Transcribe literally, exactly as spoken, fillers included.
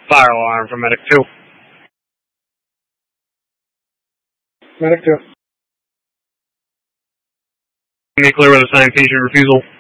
Fire alarm from Medic two. Medic two. Make clear with assigned patient refusal.